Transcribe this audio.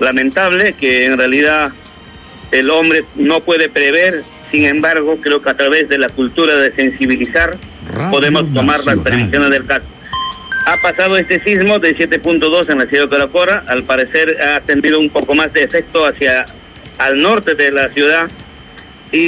lamentable que en realidad el hombre no puede prever. Sin embargo, creo que a través de la cultura de sensibilizar podemos tomar las previsiones del caso. Ha pasado este sismo de 7.2 en la ciudad de Coracora. Al parecer ha tenido un poco más de efecto hacia al norte de la ciudad,